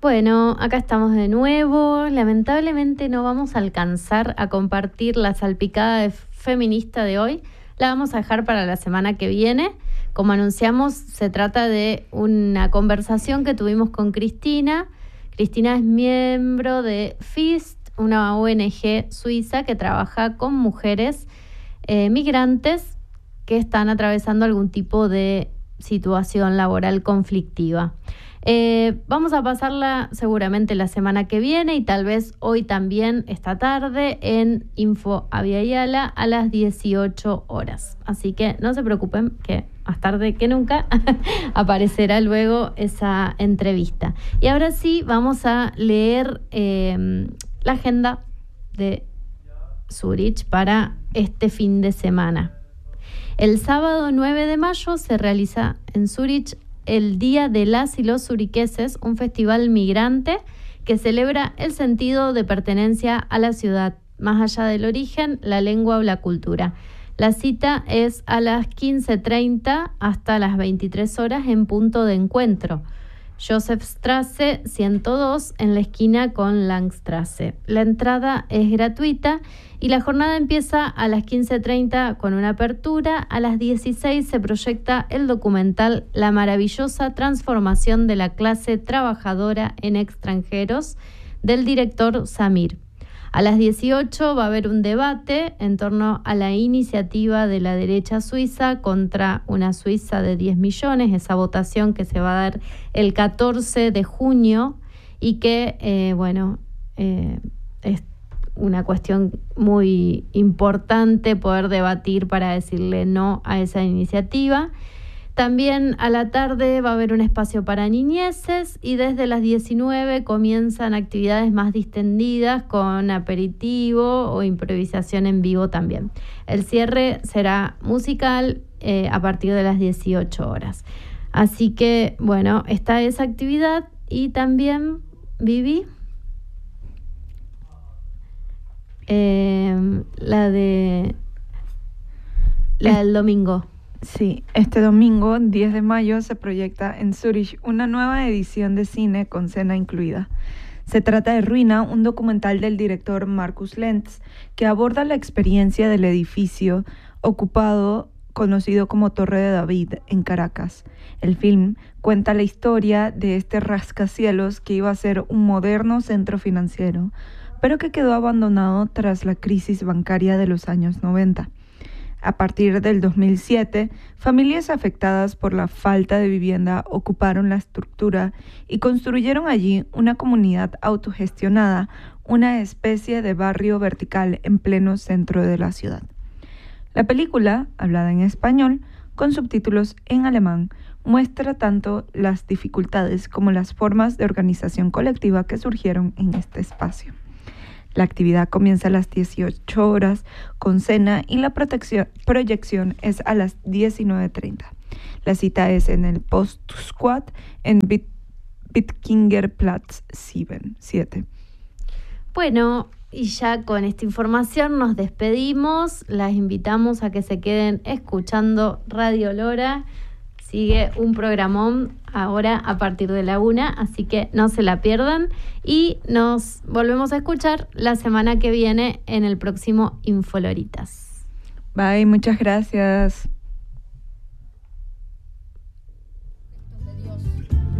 Bueno, acá estamos de nuevo. Lamentablemente no vamos a alcanzar a compartir la salpicada feminista de hoy. La vamos a dejar para la semana que viene. Como anunciamos, se trata de una conversación que tuvimos con Cristina. Cristina es miembro de FIST, una ONG suiza que trabaja con mujeres migrantes que están atravesando algún tipo de situación laboral conflictiva. Vamos a pasarla seguramente la semana que viene y tal vez hoy también esta tarde en Info Avia Yala a las 18 horas. Así que no se preocupen que más tarde que nunca aparecerá luego esa entrevista. Y ahora sí vamos a leer la agenda de Zurich para este fin de semana. El sábado 9 de mayo se realiza en Zurich el Día de las y los zuriqueses, un festival migrante que celebra el sentido de pertenencia a la ciudad, más allá del origen, la lengua o la cultura. La cita es a las 15:30 hasta las 23 horas en punto de encuentro. Josephstrasse 102 en la esquina con Langstrasse. La entrada es gratuita y la jornada empieza a las 15:30 con una apertura. A las 16 se proyecta el documental La maravillosa transformación de la clase trabajadora en extranjeros del director Samir. A las 18 va a haber un debate en torno a la iniciativa de la derecha suiza contra una Suiza de 10 millones, esa votación que se va a dar el 14 de junio y que, es una cuestión muy importante poder debatir para decirle no a esa iniciativa. También a la tarde va a haber un espacio para niñeces y desde las 19 comienzan actividades más distendidas con aperitivo o improvisación en vivo también. El cierre será musical a partir de las 18 horas. Así que, bueno, está esa actividad y también, Vivi, la del domingo. Sí, este domingo, 10 de mayo, se proyecta en Zurich una nueva edición de cine con cena incluida. Se trata de Ruina, un documental del director Markus Lentz, que aborda la experiencia del edificio ocupado conocido como Torre de David en Caracas. El film cuenta la historia de este rascacielos que iba a ser un moderno centro financiero, pero que quedó abandonado tras la crisis bancaria de los años 90. A partir del 2007, familias afectadas por la falta de vivienda ocuparon la estructura y construyeron allí una comunidad autogestionada, una especie de barrio vertical en pleno centro de la ciudad. La película, hablada en español, con subtítulos en alemán, muestra tanto las dificultades como las formas de organización colectiva que surgieron en este espacio. La actividad comienza a las 18 horas con cena y la proyección es a las 19:30. La cita es en el Post-Squad en Wittgengerplatz 7. Bueno, y ya con esta información nos despedimos. Las invitamos a que se queden escuchando Radio Lora. Sigue un programón ahora a partir de la 1, así que no se la pierdan. Y nos volvemos a escuchar la semana que viene en el próximo Infoloritas. Bye, muchas gracias.